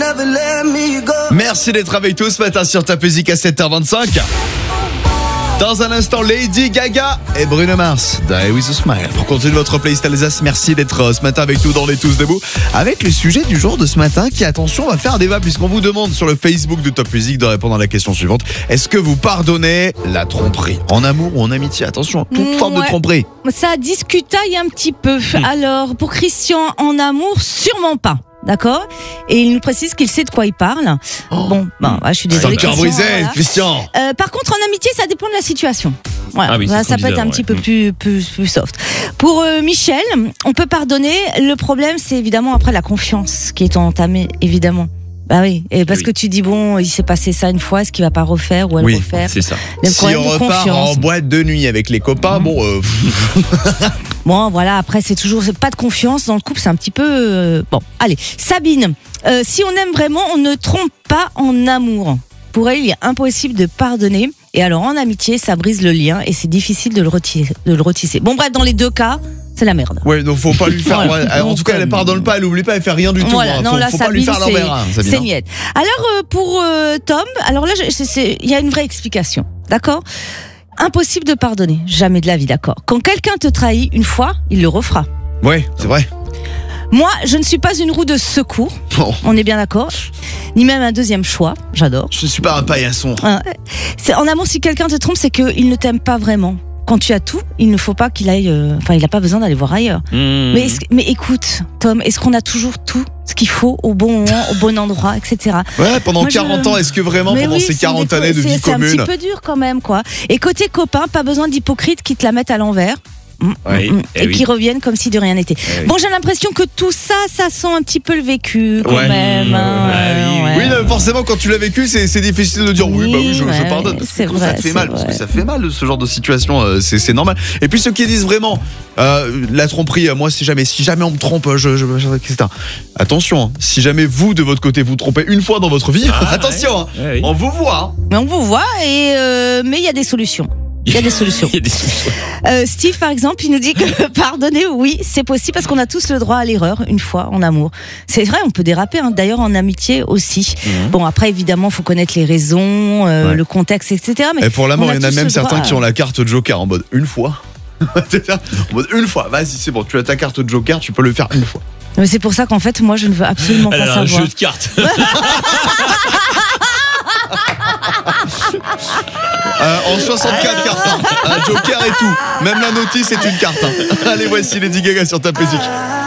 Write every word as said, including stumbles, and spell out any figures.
Merci d'être avec tous ce matin sur Top Music à sept heures vingt-cinq. Dans un instant, Lady Gaga et Bruno Mars, Die With A Smile. Pour continuer votre playlist Alsace, merci d'être ce matin avec nous dans Les Tous Debout. Avec le sujet du jour de ce matin qui, attention, va faire débat puisqu'on vous demande sur le Facebook de Top Music de répondre à la question suivante. Est-ce que vous pardonnez la tromperie en amour ou en amitié? Attention, toute mmh, forme ouais. de tromperie. Ça discutaille un petit peu. Mmh. Alors, pour Christian, en amour, sûrement pas. D'accord. Et il nous précise qu'il sait de quoi il parle. Oh. Bon, ben, ouais, je suis désolée. C'est un cœur brisé, voilà. Christian. Euh, par contre, en amitié, ça dépend de la situation. Voilà. Ah oui, voilà, ça peut bizarre, être un ouais. petit peu plus, plus, plus soft. Pour euh, Michel, on peut pardonner. Le problème, c'est évidemment après la confiance qui est entamée, évidemment. Bah oui, et parce oui. que tu dis bon, il s'est passé ça une fois, est-ce qu'il va pas refaire ou elle oui, refaire? C'est ça. Si on repart en boîte de nuit avec les copains, mmh. bon. Euh... bon, voilà. Après, c'est toujours c'est pas de confiance dans le couple, c'est un petit peu euh... bon. Allez, Sabine, euh, si on aime vraiment, on ne trompe pas en amour. Pour elle, il est impossible de pardonner. Et alors, en amitié, ça brise le lien et c'est difficile de le retisser. De le retisser. Bon, bref, dans les deux cas. C'est la merde. Ouais, donc faut pas lui faire. voilà. En tout cas, elle pardonne pas, elle oublie pas, elle fait rien du tout. Voilà, hein. non, faut, là, faut Sabine, pas lui faire l'envers. Hein, c'est niette. Alors euh, pour euh, Tom, alors là, il y a une vraie explication, d'accord? Impossible de pardonner, jamais de la vie, d'accord. Quand quelqu'un te trahit une fois, il le refera. Ouais, c'est vrai. Moi, je ne suis pas une roue de secours. Oh. On est bien d'accord. Ni même un deuxième choix. J'adore. Je ne suis pas un paillasson. Ah, c'est, en amour, si quelqu'un te trompe, c'est qu'il ne t'aime pas vraiment. Quand tu as tout, il ne faut pas qu'il aille. Enfin, euh, il n'a pas besoin d'aller voir ailleurs. Mmh. Mais, mais écoute, Tom, est-ce qu'on a toujours tout ce qu'il faut au bon moment, au bon endroit, et cetera. Ouais, pendant Moi, quarante je... ans, est-ce que vraiment mais pendant oui, ces quarante années de vie c'est commune, c'est un petit peu dur quand même, quoi. Et côté copain, pas besoin d'hypocrites qui te la mettent à l'envers. Oui, et, et oui. qui reviennent comme si de rien n'était. Eh bon, oui. j'ai l'impression que tout ça, ça sent un petit peu le vécu quand ouais. même. Hein, ah, oui, ouais. oui non, forcément, quand tu l'as vécu, c'est, c'est difficile de dire oui, oui bah oui, je, ouais, je pardonne. C'est coup, vrai, ça te fait mal, vrai. parce que ça fait mal ce genre de situation. Euh, c'est, c'est normal. Et puis ceux qui disent vraiment euh, la tromperie, moi, si jamais, si jamais on me trompe, je, je, je et cetera. Attention, hein, si jamais vous de votre côté vous trompez une fois dans votre vie, ah, attention, ouais. Ouais, oui. on vous voit. Mais on vous voit et euh, mais il y a des solutions. Il y a des solutions. Il y a des solutions. Euh, Steve, par exemple, il nous dit que pardonner, oui, c'est possible parce qu'on a tous le droit à l'erreur une fois en amour. C'est vrai, on peut déraper. Hein, d'ailleurs, en amitié aussi. Mmh. Bon, après, évidemment, faut connaître les raisons, euh, ouais. le contexte, et cetera. Mais et pour l'amour, il y en a même certains droit. qui ont la carte Joker en mode une fois. En mode une fois. Vas-y, c'est bon. Tu as ta carte Joker, tu peux le faire une fois. Mais c'est pour ça qu'en fait, moi, je ne veux absolument Elle pas a savoir. Un jeu de cartes. Euh, en soixante-quatre cartes, hein. Un Joker et tout. Même la notice est une carte. Hein. Allez, voici Lady Gaga sur Top Music.